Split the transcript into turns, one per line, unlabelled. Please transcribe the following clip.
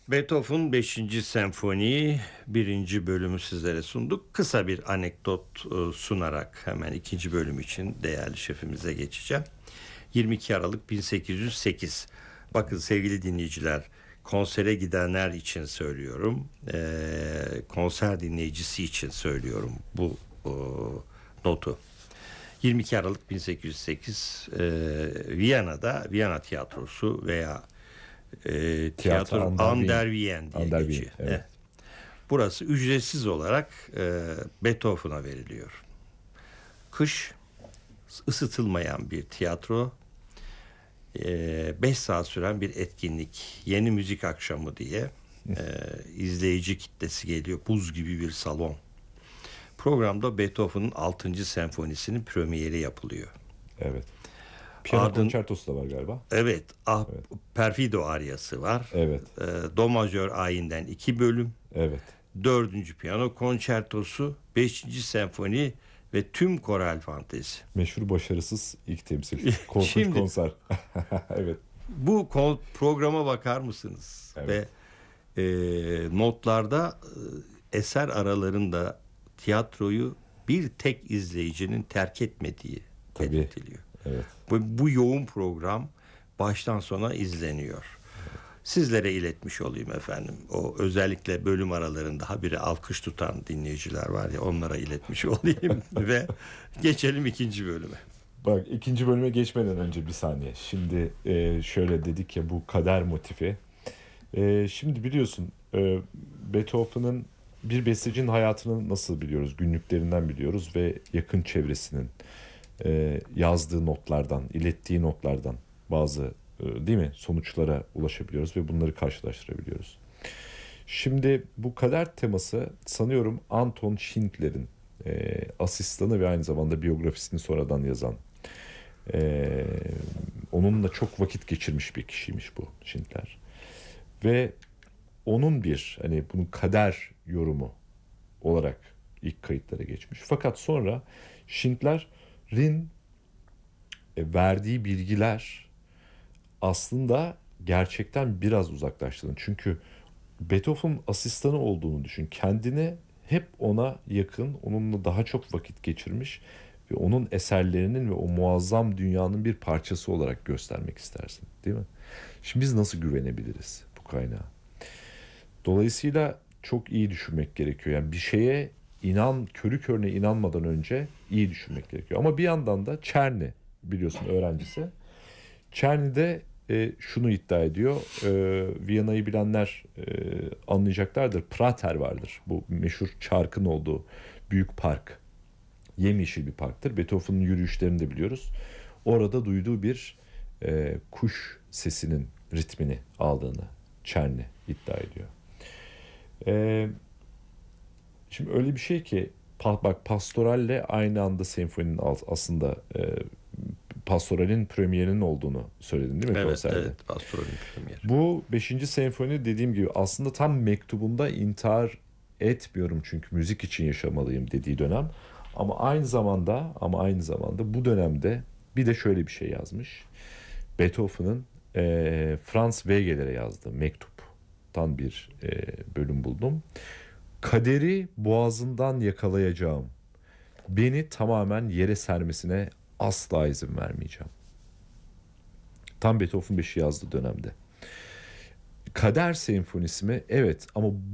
Beethoven 5. Senfoni 1. bölümü sizlere sunduk. Kısa bir anekdot sunarak hemen 2. bölüm için değerli şefimize geçeceğim. 22 Aralık 1808. Bakın sevgili dinleyiciler, konsere gidenler için söylüyorum. Konser dinleyicisi için söylüyorum bu notu. 22 Aralık 1808 Viyana'da Viyana Tiyatrosu veya Tiyatro An der Wien diye geçiyor. Evet. Burası ücretsiz olarak Beethoven'a veriliyor. Kış, ısıtılmayan bir tiyatro, 5 saat süren bir etkinlik, yeni müzik akşamı diye izleyici kitlesi geliyor, buz gibi bir salon. Programda Beethoven'ın 6. senfonisinin premieri yapılıyor.
Evet. Piyano konçertosu da var galiba.
Evet. Perfido aryası var.
Evet.
Do majör ayinden 2 bölüm.
Evet.
4. piyano konçertosu, 5. senfoni ve tüm koral fantezi.
Meşhur başarısız ilk temsil. Korkunç konser. Evet.
Bu programa bakar mısınız?
Evet.
Ve notlarda eser aralarında tiyatroyu bir tek izleyicinin terk etmediği belirtiliyor.
Evet.
Bu yoğun program baştan sona izleniyor. Sizlere iletmiş olayım efendim. O özellikle bölüm aralarında habire alkış tutan dinleyiciler var ya, onlara iletmiş olayım ve geçelim 2. bölüme.
Bak, 2. bölüme geçmeden önce bir saniye. Şimdi şöyle dedik ya, bu kader motifi. Şimdi biliyorsun Beethoven'ın bir bestecinin hayatını nasıl biliyoruz? Günlüklerinden biliyoruz ve yakın çevresinin yazdığı notlardan, ilettiği notlardan bazı değil mi, sonuçlara ulaşabiliyoruz ve bunları karşılaştırabiliyoruz. Şimdi bu kader teması sanıyorum Anton Schindler'in asistanı ve aynı zamanda biyografisini sonradan yazan, onunla çok vakit geçirmiş bir kişiymiş bu Schindler. Ve onun bir bunun kader yorumu olarak ilk kayıtlara geçmiş. Fakat sonra Schindler'in verdiği bilgiler aslında gerçekten biraz uzaklaştığını. Çünkü Beethoven asistanı olduğunu düşün. Kendine hep ona yakın, onunla daha çok vakit geçirmiş ve onun eserlerinin ve o muazzam dünyanın bir parçası olarak göstermek istersin, değil mi? Şimdi biz nasıl güvenebiliriz bu kaynağa? Dolayısıyla çok iyi düşünmek gerekiyor. Yani bir şeye körü körüne inanmadan önce iyi düşünmek gerekiyor. Ama bir yandan da Czerny, biliyorsun, öğrencisi. Czerny de şunu iddia ediyor. Viyana'yı bilenler anlayacaklardır. Prater vardır. Bu meşhur çarkın olduğu büyük park. Yemyeşil bir parktır. Beethoven'ın yürüyüşlerini de biliyoruz. Orada duyduğu bir kuş sesinin ritmini aldığını Czerny iddia ediyor. Şimdi öyle bir şey ki bak, pastoralle aynı anda senfoninin aslında pastoralin premierinin olduğunu söyledin, değil mi, konserde?
Evet, pastoralin premieri.
Bu 5. senfoni dediğim gibi aslında tam mektubunda intihar etmiyorum çünkü müzik için yaşamalıyım dediği dönem. Ama aynı zamanda bu dönemde bir de şöyle bir şey yazmış. Beethoven'ın Franz Wegel'e yazdığı mektuptan bir bölüm buldum. Kaderi boğazından yakalayacağım. Beni tamamen yere sermesine asla izin vermeyeceğim. Tam Beethoven 5'i yazdığı dönemde. Kader senfonisi mi? Evet, ama